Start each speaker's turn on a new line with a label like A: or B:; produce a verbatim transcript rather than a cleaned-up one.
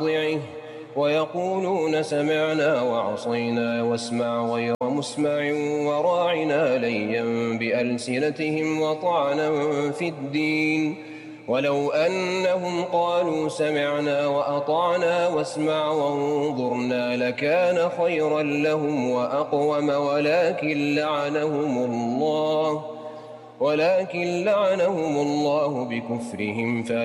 A: مواضعه ويقولون سمعنا وعصينا واسمع غير مسمع وراعنا ليا بألسنتهم وطعنا في الدين ولو أنهم قالوا سمعنا وأطعنا واسمع وانظرنا لكان خيرا لهم وأقوم ولكن لعنهم الله ولكن لعنهم الله بكفرهم